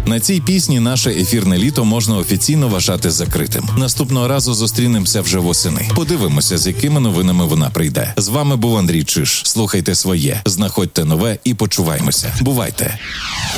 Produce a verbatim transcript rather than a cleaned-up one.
На цій пісні наше ефірне літо можна офіційно вважати закритим. Наступного разу зустрінемося вже восени. Подивимося, з якими новинами вона прийде. З вами був Андрій Чиж. Слухайте своє, знаходьте нове і почуваймося. Бувайте!